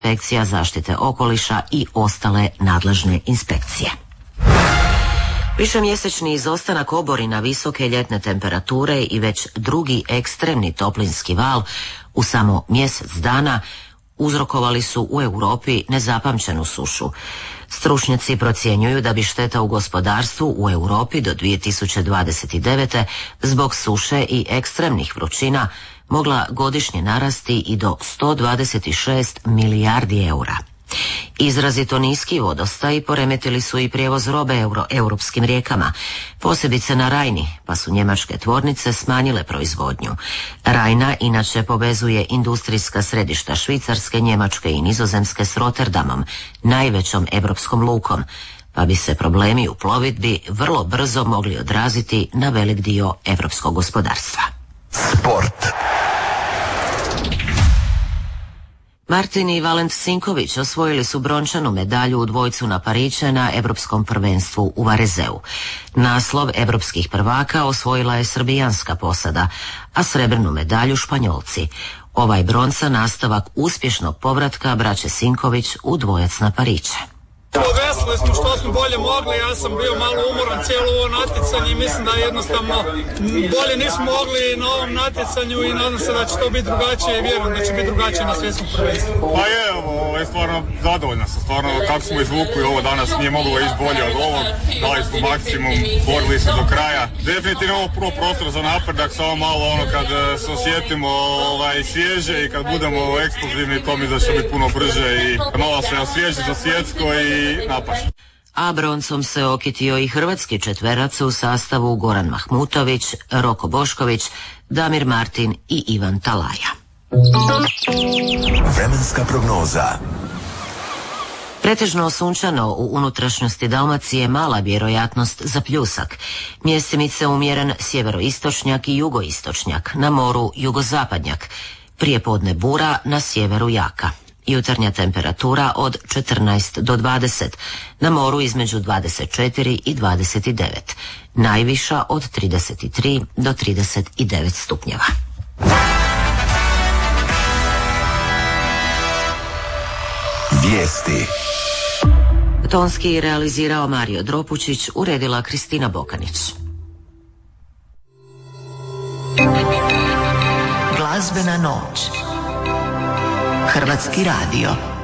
inspekcija zaštite okoliša i ostale nadležne inspekcije. Višemjesečni izostanak oborina, visoke ljetne temperature i već drugi ekstremni toplinski val u samo mjesec dana uzrokovali su u Europi nezapamćenu sušu. Stručnjaci procjenjuju da bi šteta u gospodarstvu u Europi do 2029. zbog suše i ekstremnih vrućina mogla godišnje narasti i do 126 milijardi eura. Izrazito niski vodostaji poremetili su i prijevoz robe europskim rijekama, posebice na Rajni, pa su njemačke tvornice smanjile proizvodnju. Rajna inače povezuje industrijska središta Švicarske, Njemačke i Nizozemske s Rotterdamom, najvećom europskom lukom, pa bi se problemi u plovidbi vrlo brzo mogli odraziti na velik dio europskog gospodarstva. Sport. Martin i Valent Sinković osvojili su brončanu medalju u dvojcu na Pariće na Europskom prvenstvu u Varezeu. Naslov europskih prvaka osvojila je srbijanska posada, a srebrnu medalju Španjolci. Ovaj bronca nastavak uspješnog povratka braće Sinković u dvojac na Pariće. Veseli smo što smo bolje mogli, ja sam bio malo umoran cijelo ovo natjecanje i mislim da jednostavno bolje nismo mogli na ovom natjecanju i nadam se da će to biti drugačije i vjerujem da će biti drugačije na svjetskom prvenstvu. Pa je, ovo je stvarno zadovoljna sam, stvarno kako smo izvukli ovo danas nije moglo ići bolje od ovog, dali smo maksimum, borili se do kraja. Definitivno ovo prvo prostor za napredak, samo malo ono kad se osjetimo svježe i kad budemo eksplozivni, to mi da će biti puno brže i malo se osvježi za svjetsko i napaš. A broncom se okitio i hrvatski četverac u sastavu Goran Mahmutović, Roko Bošković, Damir Martin i Ivan Talaja. Vremenska prognoza. Pretežno sunčano, u unutrašnjosti Dalmacije mala vjerojatnost za pljusak. Mjestimice umjeren sjeveroistočnjak i jugoistočnjak, na moru jugozapadnjak. Prijepodne bura, na sjeveru jaka. Jutarnja temperatura od 14 do 20, na moru između 24 i 29, najviša od 33 do 39 stupnjeva. Vijesti. Tonski realizirao Mario Dropučić, uredila Kristina Bokanić. Glazbena noć. Hrvatski radio.